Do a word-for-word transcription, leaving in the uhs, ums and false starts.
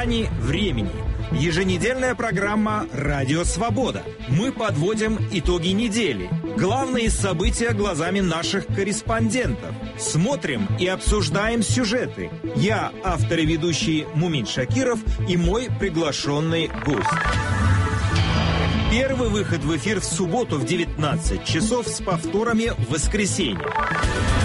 грани времени». Еженедельная программа «Радио Свобода». Мы подводим итоги недели. Главные события глазами наших корреспондентов. Смотрим и обсуждаем сюжеты. Я, автор и ведущий Мумин Шакиров, и мой приглашенный гость. Первый выход в эфир в субботу в девятнадцать часов с повторами в воскресенье.